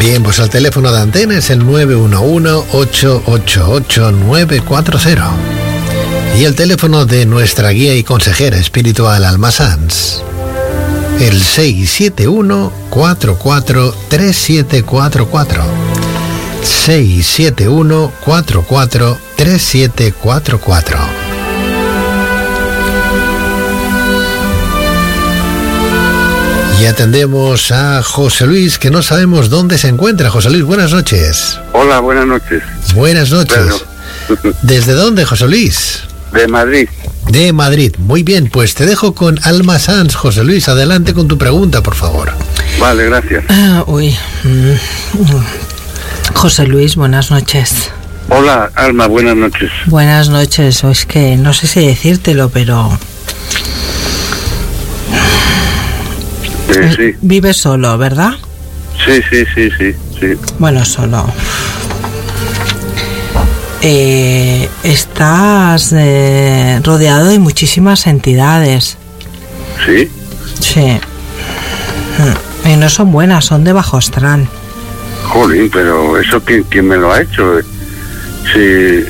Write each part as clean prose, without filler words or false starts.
Bien, pues el teléfono de antena es el 911-888-940. Y el teléfono de nuestra guía y consejera espiritual Alma Sanz, el 671-443744. 671-443744. Y atendemos a José Luis, que no sabemos dónde se encuentra. José Luis, buenas noches. Hola, buenas noches. Buenas noches. Pedro. ¿Desde dónde, José Luis? De Madrid. De Madrid. Muy bien, pues te dejo con Alma Sanz. José Luis, adelante con tu pregunta, por favor. Vale, gracias. José Luis, buenas noches. Hola, Alma, buenas noches. Buenas noches. Es que no sé si decírtelo, pero... Sí. Vives solo, ¿verdad? Sí. Bueno, solo. Estás rodeado de muchísimas entidades. ¿Sí? Sí. Y no son buenas, son de bajo astral. Jolín, pero eso ¿quién me lo ha hecho? Sí.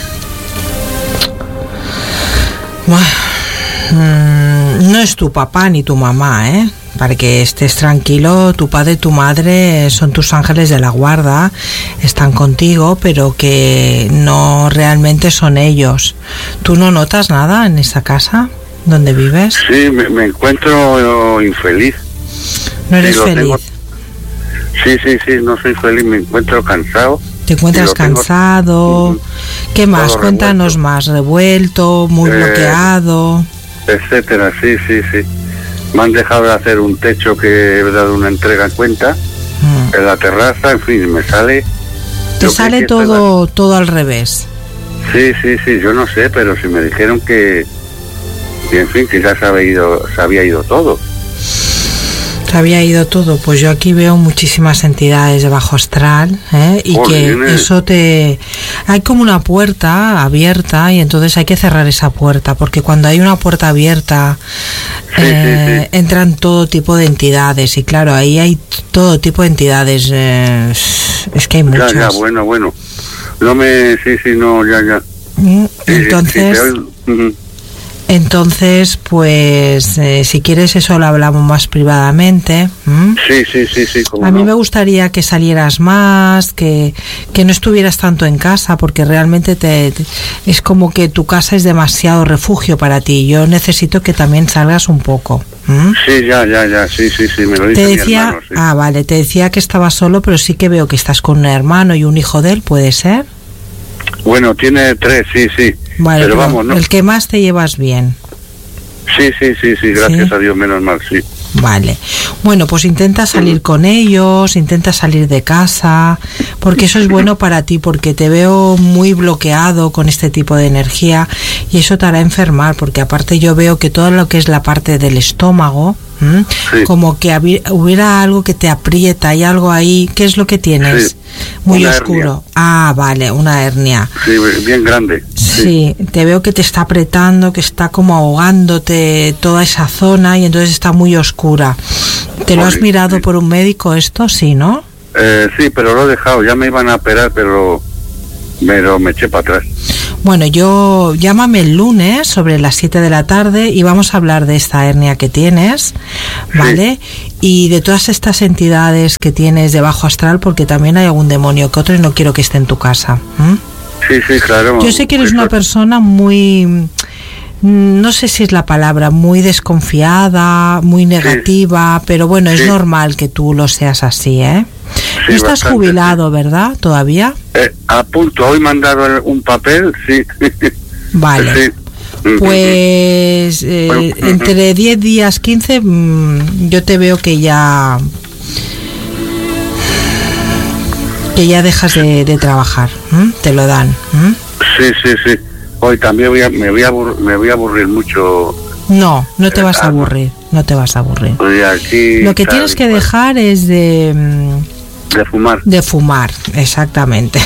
No es tu papá ni tu mamá, ¿eh? Para que estés tranquilo, tu padre y tu madre son tus ángeles de la guarda, están contigo, pero que no realmente son ellos. ¿Tú no notas nada en esa casa donde vives? Sí, me encuentro infeliz. ¿No eres feliz? Sí, no soy feliz, me encuentro cansado. ¿Te encuentras cansado? ¿Qué más? Cuéntanos revuelto. Más. ¿Revuelto? ¿Muy bloqueado? Etcétera, sí. Me han dejado de hacer un techo que he dado una entrega en cuenta en la terraza, en fin, me sale... ¿Te sale todo al revés? Sí, yo no sé, pero si me dijeron que en fin, que ya se había ido todo. Se había ido todo, pues yo aquí veo muchísimas entidades de bajo astral, y que eso hay como una puerta abierta y entonces hay que cerrar esa puerta, porque cuando hay una puerta abierta entran todo tipo de entidades y claro, ahí hay todo tipo de entidades, es que hay muchas. Ya, bueno, no me, ya. Entonces, pues, si quieres eso lo hablamos más privadamente. Sí. A mí me gustaría que salieras más, que no estuvieras tanto en casa, porque realmente es como que tu casa es demasiado refugio para ti. Yo necesito que también salgas un poco. Sí, ya, sí, me lo dice mi hermano. Sí. Vale, te decía que estabas solo, pero sí que veo que estás con un hermano y un hijo de él, ¿puede ser? Bueno, tiene 3, sí. Vale, pero vamos, ¿no? El que más te llevas bien. Sí, gracias a Dios, menos mal, sí. Vale, bueno, pues intenta salir con ellos, intenta salir de casa, porque eso es bueno para ti, porque te veo muy bloqueado con este tipo de energía y eso te hará enfermar, porque aparte yo veo que todo lo que es la parte del estómago, como que hubiera algo que te aprieta, hay algo ahí. ¿Qué es lo que tienes? Muy una oscuro. Hernia. Vale, una hernia. Sí, bien grande. Sí, te veo que te está apretando, que está como ahogándote toda esa zona y entonces está muy oscura. ¿Te lo has mirado por un médico esto? Sí, ¿no? Sí, pero lo he dejado. Ya me iban a operar, pero me eché para atrás. Bueno, llámame el lunes sobre las 7 de la tarde y vamos a hablar de esta hernia que tienes, ¿vale? Sí. Y de todas estas entidades que tienes de bajo astral, porque también hay algún demonio que otro y no quiero que esté en tu casa. Sí, claro. Yo sé que eres una persona muy... No sé si es la palabra, muy desconfiada, muy negativa, pero bueno, es normal que tú lo seas así, ¿eh? Sí, no estás jubilado, ¿verdad? ¿Todavía? A punto, hoy me han dado un papel, sí. Vale. Sí. Pues entre 10 días, 15, yo te veo que ya dejas de trabajar, te lo dan. Sí. Hoy también me voy a aburrir mucho. No te vas a aburrir, no te vas a aburrir. Aquí, lo que tienes que dejar es de De fumar. De fumar, exactamente.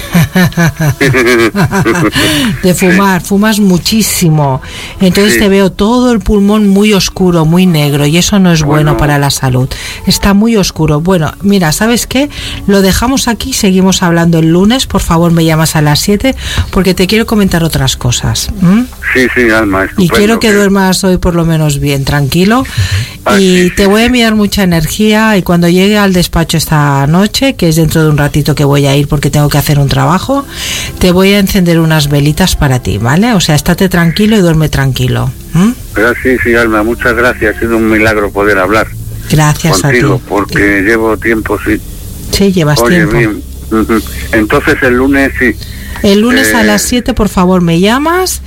De fumar, sí. Fumas muchísimo. Entonces sí. Te veo todo el pulmón muy oscuro, muy negro, y eso no es bueno para la salud. Está muy oscuro. Bueno, mira, ¿sabes qué? Lo dejamos aquí, seguimos hablando el lunes. Por favor, me llamas a las 7 porque te quiero comentar otras cosas. Sí, Alma, estupendo. Y quiero que duermas hoy por lo menos bien, tranquilo. Y te voy a enviar mucha energía, y cuando llegue al despacho esta noche, que es dentro de un ratito que voy a ir porque tengo que hacer un trabajo, te voy a encender unas velitas para ti, ¿vale? O sea, estate tranquilo y duerme tranquilo. Pero sí, Alma, muchas gracias. Ha sido un milagro poder hablar. Gracias contigo, a ti. Porque llevo tiempo, sí. Sí, llevas tiempo. Bien. Entonces el lunes sí. El lunes a las 7, por favor, me llamas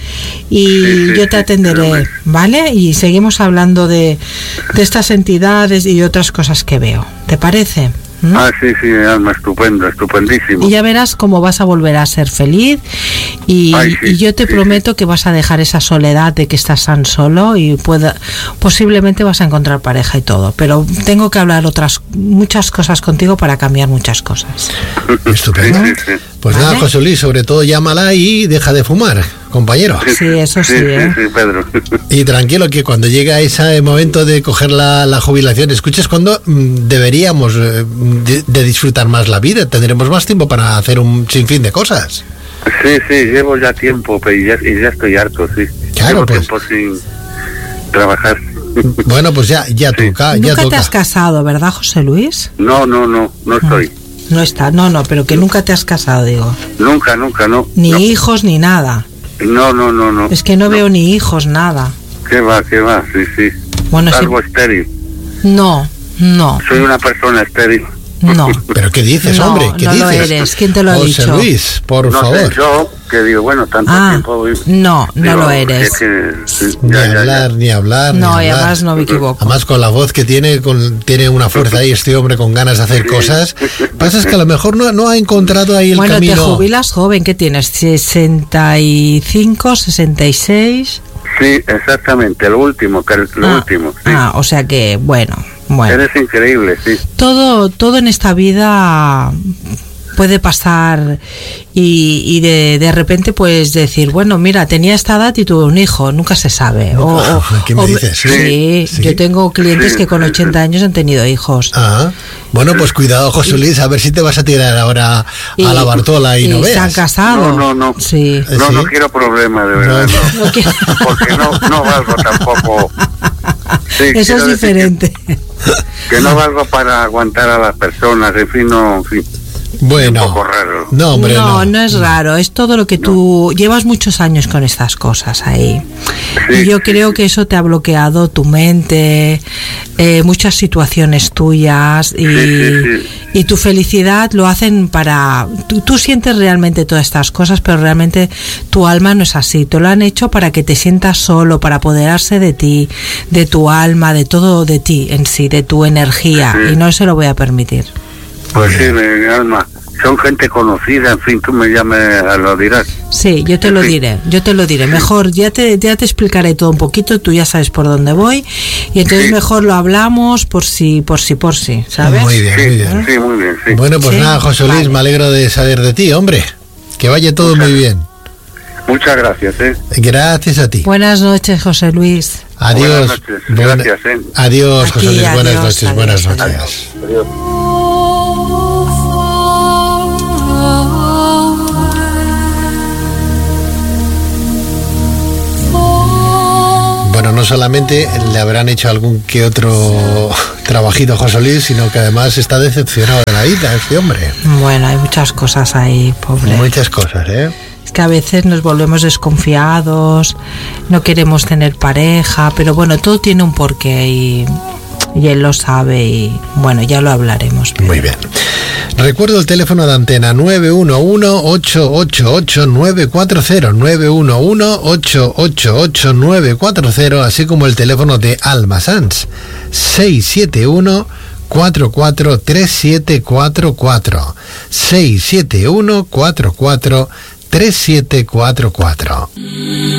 y yo te atenderé, ¿vale? Y seguimos hablando de estas entidades y de otras cosas que veo. ¿Te parece? Sí, Alma, estupendo, estupendísimo. Y ya verás cómo vas a volver a ser feliz y yo te prometo que vas a dejar esa soledad de que estás tan solo y posiblemente vas a encontrar pareja y todo, pero tengo que hablar muchas cosas contigo para cambiar muchas cosas. Estupendo. Sí. Pues nada, José Luis, sobre todo llámala y deja de fumar, compañero. Sí, eso sí. Sí, Pedro. Y tranquilo, que cuando llegue ese momento de coger la jubilación, escuches cuando deberíamos de disfrutar más la vida, tendremos más tiempo para hacer un sinfín de cosas. Sí, llevo ya tiempo y ya estoy harto, sí. Claro, llevo pues. Tiempo sin trabajar. Bueno, pues ya toca. Nunca te has casado, ¿verdad, José Luis? No estoy. No está, no, pero que nunca te has casado, digo. Nunca, no. Ni hijos, ni nada. No. Es que no veo ni hijos, nada. ¿Qué va? Sí. Bueno, algo estéril. No. Soy una persona estéril. No. ¿Pero qué dices, hombre? ¿Qué dices? No lo eres. ¿Quién te lo ha dicho? José Luis, por favor. Sé, yo, que digo, bueno, tanto tiempo... No lo eres. Ni hablar. No, y además no me equivoco. Además, con la voz que tiene una fuerza ahí este hombre con ganas de hacer cosas. Pasa es que a lo mejor no ha encontrado ahí el camino. Bueno, te jubilas joven, ¿qué tienes? ¿65, 66? Sí, exactamente, lo último. Sí. O sea que, bueno. Eres increíble, sí. Todo en esta vida puede pasar y de repente pues decir, bueno, mira, tenía esta edad y tuve un hijo, nunca se sabe. ¿Qué me dices? Sí, yo tengo clientes que con 80 años han tenido hijos. Bueno, pues cuidado, José Luis, a ver si te vas a tirar ahora a la Bartola y no veas. ¿Se han casado? No. Sí. No quiero problemas, de verdad. No. Porque no valgo tampoco. Sí, eso es diferente. Que no valgo para aguantar a las personas, en fin. Bueno, un poco raro. No, hombre, no es raro, es todo lo que tú llevas muchos años con estas cosas ahí. Sí, y yo creo que eso te ha bloqueado tu mente, muchas situaciones tuyas y tu felicidad lo hacen para... Tú sientes realmente todas estas cosas, pero realmente tu alma no es así. Te lo han hecho para que te sientas solo, para apoderarse de ti, de tu alma, de todo de ti en sí, de tu energía, y no se lo voy a permitir. Pues sí, mi alma, son gente conocida, en fin, tú me lo dirás. Sí, yo te lo diré. Mejor, ya te explicaré todo un poquito, tú ya sabes por dónde voy, y entonces mejor lo hablamos por si, ¿sabes? Muy bien. Sí, muy bien, sí. Bueno, pues nada, José Luis, me alegro de saber de ti, hombre. Que vaya todo muy bien. Muchas gracias, Gracias a ti. Buenas noches, José Luis. Adiós. Gracias, Adiós, José Luis. Buenas noches. Buenas noches. Adiós. Bueno, no solamente le habrán hecho algún que otro trabajito a José Luis, sino que además está decepcionado de la vida este hombre. Bueno, hay muchas cosas ahí, pobre. Muchas cosas, Es que a veces nos volvemos desconfiados, no queremos tener pareja, pero bueno, todo tiene un porqué y él lo sabe y bueno, ya lo hablaremos. Pero... Muy bien. Recuerdo el teléfono de antena 911-888-940, 911-888-940, así como el teléfono de Alma Sans, 671-443744, 671-443744.